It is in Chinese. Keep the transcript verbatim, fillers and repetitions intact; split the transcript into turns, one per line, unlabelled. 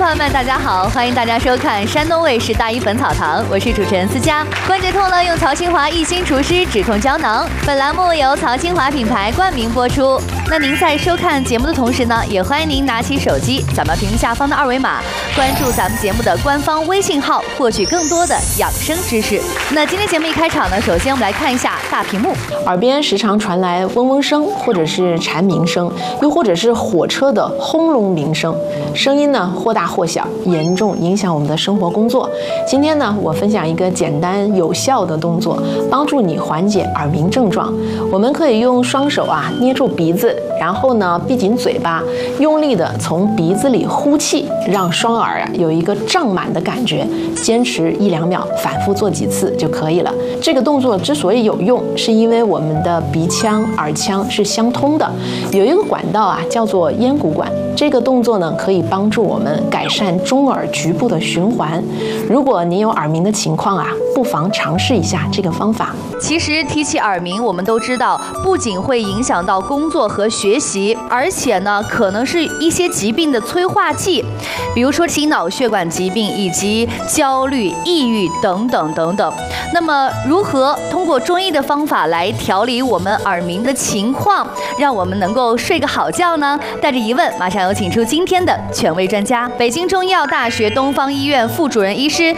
朋友们，大家好，欢迎大家收看山东卫视大医本草堂，我是主持人思佳。关节痛了，用曹清华一心除湿止痛胶囊。本栏目由曹清华品牌冠名播出。那您在收看节目的同时呢，也欢迎您拿起手机，扫描屏幕下方的二维码，关注咱们节目的官方微信号，获取更多的养生知识。那今天节目一开场呢，首先我们来看一下大屏幕。
耳边时常传来嗡嗡声，或者是蝉鸣声，又或者是火车的轰隆鸣声，声音呢或大或小，严重影响我们的生活工作。今天呢，我分享一个简单有效的动作，帮助你缓解耳鸣症状。我们可以用双手啊捏住鼻子，然后呢闭紧嘴巴，用力的从鼻子里呼气，让双耳啊有一个胀满的感觉。坚持一两秒，反复做几次就可以了。这个动作之所以有用，是因为我们的鼻腔、耳腔是相通的，有一个管道啊叫做咽鼓管。这个动作呢，可以帮助我们改善中耳局部的循环。如果你有耳鸣的情况啊，不妨尝试一下这个方法。
其实提起耳鸣，我们都知道，不仅会影响到工作和学习，而且呢，可能是一些疾病的催化剂，比如说心脑血管疾病以及焦虑、抑郁等等等等。那么，如何通过中医的方法来调理我们耳鸣的情况，让我们能够睡个好觉呢？带着疑问，马上有请出今天的权威专家，北京中医药大学东方医院副主任医师、